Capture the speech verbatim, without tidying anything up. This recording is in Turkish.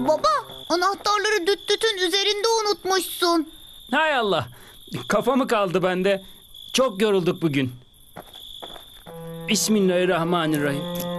Baba, anahtarları düt dütün üzerinde unutmuşsun. Hay Allah. Kafamı kaldı bende. Çok yorulduk bugün. Bismillahirrahmanirrahim.